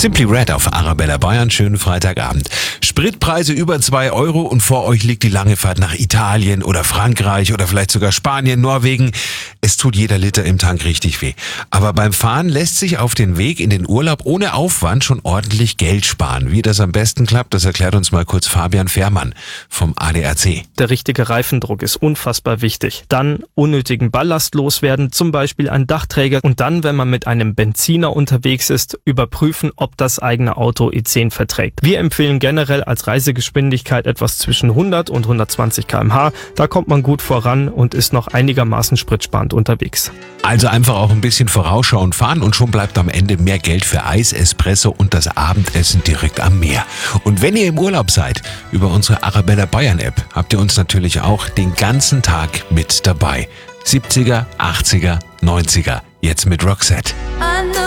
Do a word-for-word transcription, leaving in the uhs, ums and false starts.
Simply Red auf Arabella Bayern, schönen Freitagabend. Spritpreise über zwei Euro und vor euch liegt die lange Fahrt nach Italien oder Frankreich oder vielleicht sogar Spanien, Norwegen. Es tut jeder Liter im Tank richtig weh. Aber beim Fahren lässt sich auf den Weg in den Urlaub ohne Aufwand schon ordentlich Geld sparen. Wie das am besten klappt, das erklärt uns mal kurz Fabian Fährmann vom A D A C. Der richtige Reifendruck ist unfassbar wichtig. Dann unnötigen Ballast loswerden, zum Beispiel ein Dachträger. Und dann, wenn man mit einem Benziner unterwegs ist, überprüfen, ob das eigene Auto E zehn verträgt. Wir empfehlen generell als Reisegeschwindigkeit etwas zwischen hundert und hundertzwanzig Kilometer pro Stunde. Da kommt man gut voran und ist noch einigermaßen spritsparend unterwegs. Also einfach auch ein bisschen vorausschauend fahren und schon bleibt am Ende mehr Geld für Eis, Espresso und das Abendessen direkt am Meer. Und wenn ihr im Urlaub seid, über unsere Arabella Bayern App habt ihr uns natürlich auch den ganzen Tag mit dabei. siebziger, achtziger, neunziger, jetzt mit Roxette.